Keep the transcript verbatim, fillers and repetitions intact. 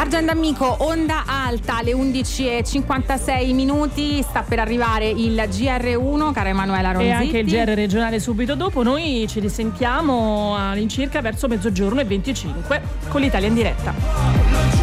D'Argent Amico, onda alta alle undici e cinquantasei minuti, sta per arrivare il G R uno, cara Emanuela Ronzitti. E anche il G R regionale subito dopo. Noi ci risentiamo all'incirca verso mezzogiorno e venticinque con l'Italia in diretta.